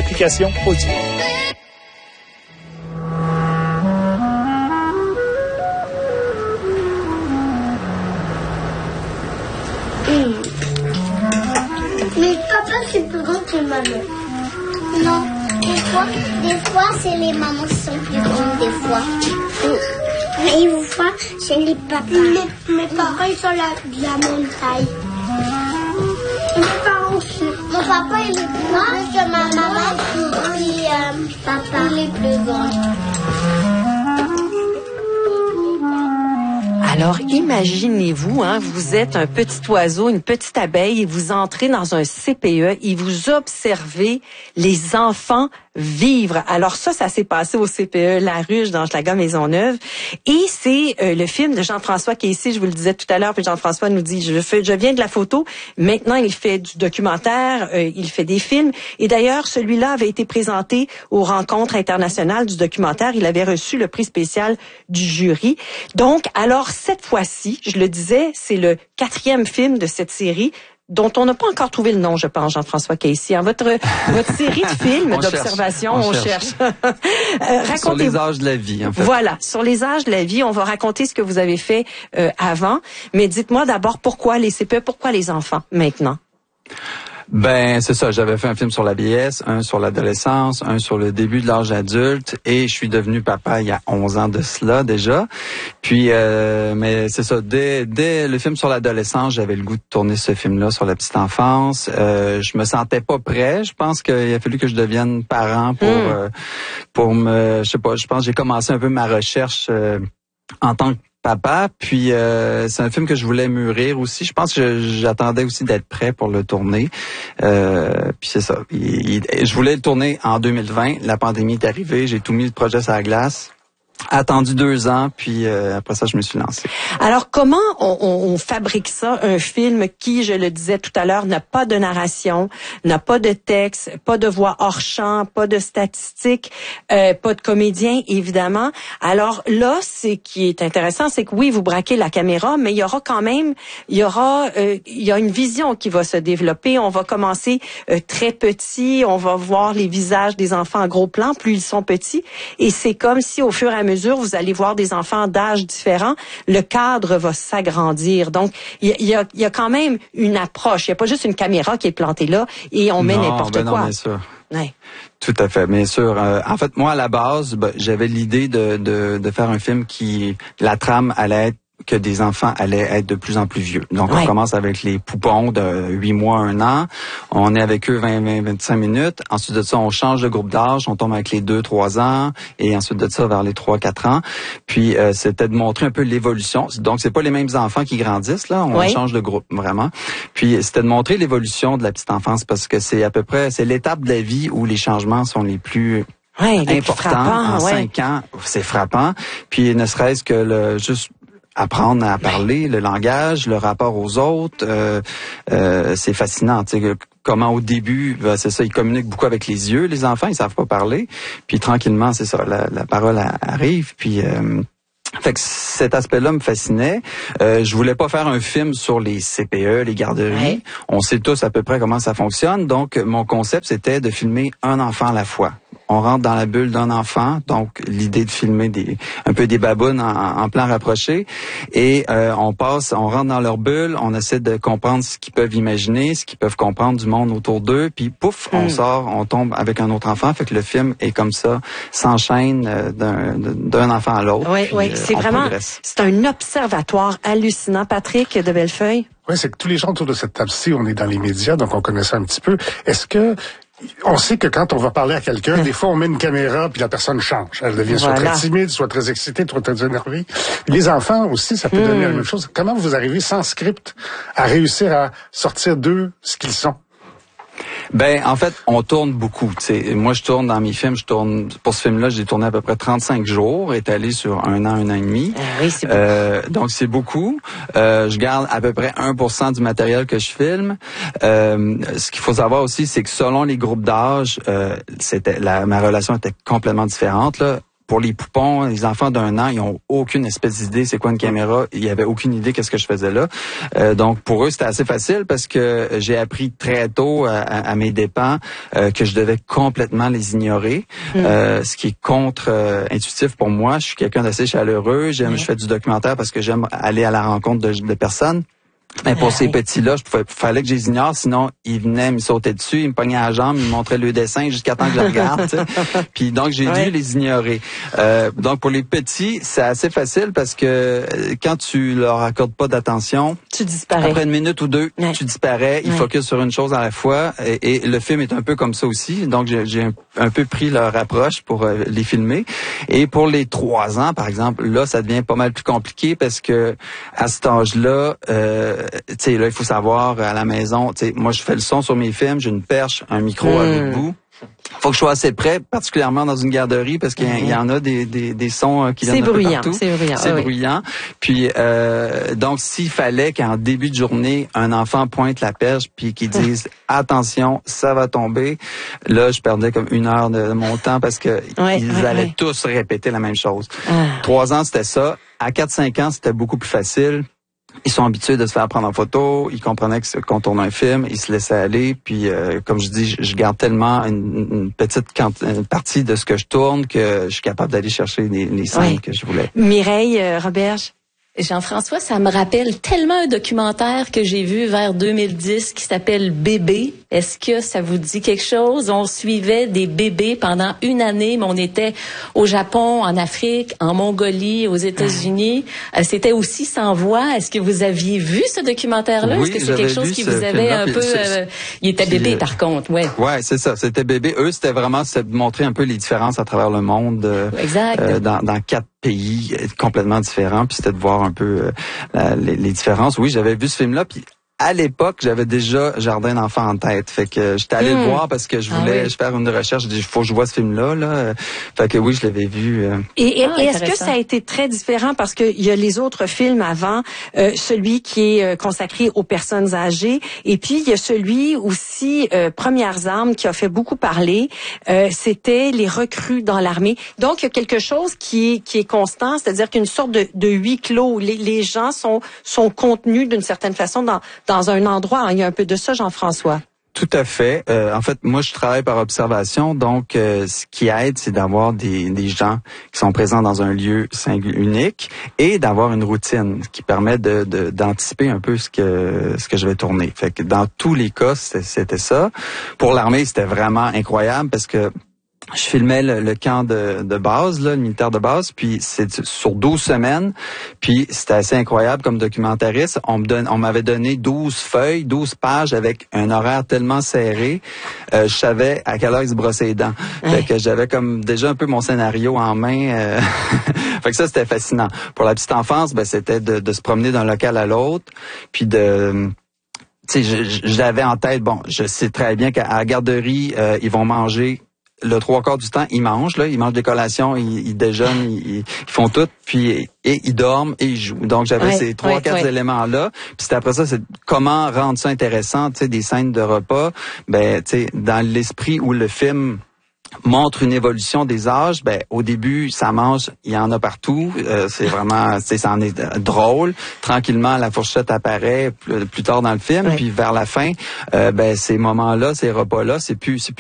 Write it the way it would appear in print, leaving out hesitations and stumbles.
l'application Audio. Mais papa, c'est plus grand que maman. Non, des fois, c'est les mamans qui sont plus grandes, des fois. Mais une fois, c'est les papas. Mes parents, ils sont de la même taille. Mes parents aussi. Mon papa, il est plus grand que ma maman. Puis papa, il est plus grand. Alors, imaginez-vous, vous êtes un petit oiseau, une petite abeille, et vous entrez dans un CPE et vous observez les enfants vivre. Alors ça s'est passé au CPE La Ruche dans Hochelaga Maisonneuve. Et c'est le film de Jean-François qui est ici, je vous le disais tout à l'heure, puis Jean-François nous dit, je viens de la photo, maintenant il fait du documentaire, il fait des films. Et d'ailleurs, celui-là avait été présenté aux rencontres internationales du documentaire. Il avait reçu le prix spécial du jury. Donc, alors cette fois-ci, je le disais, c'est le 4e film de cette série, dont on n'a pas encore trouvé le nom, je pense, Jean-François Casey. Votre série de films d'observation, on cherche. Racontez sur les âges de la vie, en fait. Voilà, sur les âges de la vie, on va raconter ce que vous avez fait avant. Mais dites-moi d'abord pourquoi les CPE, pourquoi les enfants maintenant? Ben, c'est ça. J'avais fait un film sur la vieillesse, un sur l'adolescence, un sur le début de l'âge adulte, et je suis devenu papa il y a 11 ans de cela déjà. Puis, mais c'est ça. Dès le film sur l'adolescence, j'avais le goût de tourner ce film-là sur la petite enfance. Je me sentais pas prêt. Je pense qu'il a fallu que je devienne parent pour me, je sais pas. Je pense que j'ai commencé un peu ma recherche en tant que papa, puis c'est un film que je voulais mûrir aussi. Je pense que j'attendais aussi d'être prêt pour le tourner. Puis c'est ça. Je voulais le tourner en 2020. La pandémie est arrivée. J'ai tout mis le projet sur la glace. Attendu 2 ans, puis après ça, je me suis lancé. Alors, comment on fabrique ça, un film qui, je le disais tout à l'heure, n'a pas de narration, n'a pas de texte, pas de voix hors champ, pas de statistiques, pas de comédien, évidemment. Alors là, ce qui est intéressant, c'est que oui, vous braquez la caméra, mais il y aura quand même, il y a une vision qui va se développer. On va commencer très petit, on va voir les visages des enfants en gros plan, plus ils sont petits, et c'est comme si au fur et à mesure, vous allez voir des enfants d'âge différents, le cadre va s'agrandir. Donc, il y a quand même une approche. Il n'y a pas juste une caméra qui est plantée là et on met n'importe quoi. Non, bien sûr. Ouais. Tout à fait, bien sûr. En fait, moi, à la base, j'avais l'idée de faire un film la trame allait être que des enfants allaient être de plus en plus vieux. Donc, on commence avec les poupons de 8 mois, 1 an. On est avec eux 20-25 minutes. Ensuite de ça, on change de groupe d'âge. On tombe avec les 2-3 ans. Et ensuite de ça, vers les 3-4 ans. Puis, c'était de montrer un peu l'évolution. Donc, c'est pas les mêmes enfants qui grandissent, là. On change de groupe, vraiment. Puis, c'était de montrer l'évolution de la petite enfance parce que c'est à peu près, c'est l'étape de la vie où les changements sont les plus importants. En 5 ans, c'est frappant. Puis, ne serait-ce que juste apprendre à parler, le langage, le rapport aux autres, c'est fascinant. Tu sais, comment au début, c'est ça, ils communiquent beaucoup avec les yeux, les enfants, ils savent pas parler. Puis tranquillement, c'est ça, la parole arrive. Puis fait que cet aspect-là me fascinait. Je voulais pas faire un film sur les CPE, les garderies. Ouais. On sait tous à peu près comment ça fonctionne. Donc, mon concept, c'était de filmer un enfant à la fois. On rentre dans la bulle d'un enfant, donc l'idée de filmer un peu des babounes en plan rapproché, et on rentre dans leur bulle, on essaie de comprendre ce qu'ils peuvent imaginer, ce qu'ils peuvent comprendre du monde autour d'eux, puis pouf, on sort, on tombe avec un autre enfant, fait que le film est comme ça, s'enchaîne d'un enfant à l'autre. Oui, c'est vraiment, c'est un observatoire hallucinant. Patrick de Bellefeuille? Oui, c'est que tous les gens autour de cette table-ci, on est dans les médias, donc on connaît ça un petit peu. Est-ce que on sait que quand on va parler à quelqu'un, des fois on met une caméra puis la personne change. Elle devient soit très timide, soit très excitée, soit très énervée. Les enfants aussi, ça peut donner la même chose. Comment vous arrivez sans script à réussir à sortir d'eux ce qu'ils sont? Ben, en fait, on tourne beaucoup. T'sais. Moi, je tourne dans mes films. Pour ce film-là, j'ai tourné à peu près 35 jours, étalé sur 1 an et demi. Oui, c'est beaucoup. Donc, c'est beaucoup. Je garde à peu près 1% du matériel que je filme. Ce qu'il faut savoir aussi, c'est que selon les groupes d'âge, ma relation était complètement différente, là. pour les poupons, les enfants d'1 an, ils ont aucune espèce d'idée c'est quoi une caméra. Ils avaient aucune idée qu'est-ce que je faisais là. Donc pour eux c'était assez facile parce que j'ai appris très tôt à mes dépens que je devais complètement les ignorer, ce qui est contre-intuitif pour moi. Je suis quelqu'un d'assez chaleureux. Je fais du documentaire parce que j'aime aller à la rencontre de personnes. Mais pour ces petits-là, fallait que je les ignore, sinon ils venaient me sauter dessus, ils me pognaient à la jambe, ils me montraient le dessin jusqu'à temps que je regarde. Puis donc j'ai dû les ignorer. Donc pour les petits, c'est assez facile parce que quand tu leur accordes pas d'attention, tu disparais. Après 1 minute ou 2, tu disparais. Ils focusent sur une chose à la fois. Et le film est un peu comme ça aussi. Donc j'ai un peu pris leur approche pour les filmer. Et pour les 3 ans, par exemple, là ça devient pas mal plus compliqué parce que à cet âge-là, tu sais, là, il faut savoir, à la maison, tu sais, moi, je fais le son sur mes films, j'ai une perche, un micro à bout de bout. Faut que je sois assez près, particulièrement dans une garderie, parce qu'il y en a des sons qui viennent un peu partout. C'est bruyant. C'est bruyant. Puis, donc, s'il fallait qu'en début de journée, un enfant pointe la perche puis qu'il dise « Attention, ça va tomber », là, je perdais comme 1 heure de mon temps parce que ils allaient tous répéter la même chose. 3 ans, c'était ça. À 4-5 ans, c'était beaucoup plus facile. Ils sont habitués de se faire prendre en photo, ils comprenaient qu'on tourne un film, ils se laissaient aller, puis comme je dis, je garde tellement une petite partie de ce que je tourne que je suis capable d'aller chercher les scènes que je voulais. Mireille Roberge. Jean-François, ça me rappelle tellement un documentaire que j'ai vu vers 2010 qui s'appelle Bébé. Est-ce que ça vous dit quelque chose? On suivait des bébés pendant 1 année, mais on était au Japon, en Afrique, en Mongolie, aux États-Unis. C'était aussi sans voix. Est-ce que vous aviez vu ce documentaire-là? Oui, est-ce que c'est quelque chose qui vous avait un peu... il était bébé, par contre, ouais. Ouais, c'est ça. C'était bébé. Eux, c'était vraiment de montrer un peu les différences à travers le monde. Exact. Dans 4 pays complètement différents, puis c'était de voir un peu les différences. Oui, j'avais vu ce film-là, puis à l'époque, j'avais déjà Jardin d'enfants en tête. Fait que j'étais allé le voir parce que je voulais faire une recherche. J'ai dit, faut que je vois ce film-là. Là. Fait que oui, je l'avais vu. Et est-ce que ça a été très différent parce qu'il y a les autres films avant, celui qui est consacré aux personnes âgées, et puis il y a celui aussi, Premières armes, qui a fait beaucoup parler. C'était les recrues dans l'armée. Donc, il y a quelque chose qui est constant, c'est-à-dire qu'une sorte de huis clos. Les gens sont contenus d'une certaine façon dans un endroit. Il y a un peu de ça, Jean-François. Tout à fait. En fait, moi, je travaille par observation. Donc, ce qui aide, c'est d'avoir des gens qui sont présents dans un lieu unique et d'avoir une routine qui permet d'anticiper un peu ce que je vais tourner. Fait que dans tous les cas, c'était ça. Pour l'armée, c'était vraiment incroyable parce que je filmais le camp de base, là, le militaire de base, puis c'est sur 12 semaines, puis c'était assez incroyable comme documentariste. On m'avait donné 12 feuilles, 12 pages avec un horaire tellement serré, je savais à quelle heure ils se brossaient les dents. Fait que j'avais comme déjà un peu mon scénario en main. Fait que ça, c'était fascinant. Pour la petite enfance, ben c'était de se promener d'un local à l'autre, puis de... Tu sais, j'avais en tête, bon, je sais très bien qu'à la garderie, ils vont manger... Le 3/4 du temps, ils mangent des collations, ils déjeunent, ils font tout, puis et ils dorment et ils jouent. Donc j'avais ces 3-4 éléments-là. Puis c'était après ça, c'est comment rendre ça intéressant, tu sais, des scènes de repas. Ben, tu sais, dans l'esprit où le film montre une évolution des âges, ben au début ça mange, il y en a partout, c'est vraiment, tu sais, ça en est drôle. Tranquillement la fourchette apparaît plus tard dans le film, puis vers la fin, ben ces moments-là, ces repas-là, c'est plus